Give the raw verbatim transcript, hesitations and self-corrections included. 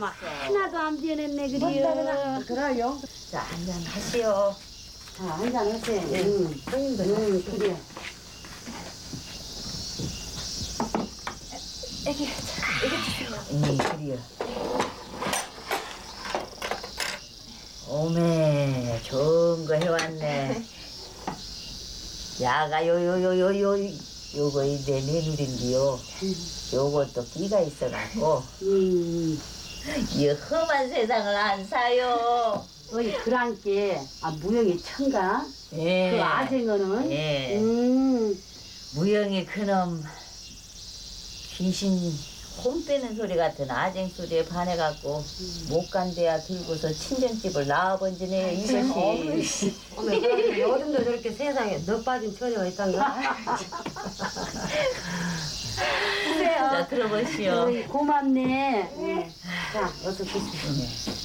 뭐 하나도 안 변했네 그래요. 그래요. 자, 한잔 하시오. 자, 한잔 하세요. 예. 응. 손님도 응, 그래. 애기, 애기 주세요. 응, 그래요. 오메, 좋은 거 해왔네. 야가 요요요요요 요거 이제 며느린데요. 요것도 끼가 있어갖고 음, 이 험한 세상을 안 사요. 어이, 그랑께, 아, 무용이 천가? 예. 그 아쟁어는? 예. 음, 무영이 그놈 귀신 홈 빼는 소리 같은 아쟁 소리에 반해갖고 못 간대야 들고서 친정집을 나와본지네 이것이. 어머, 그런데 요즘도 저렇게 세상에 너 빠진 처녀가 있단가? 자 들어보시오. 어이, 고맙네. 응. 자, 어서 드세요. 네.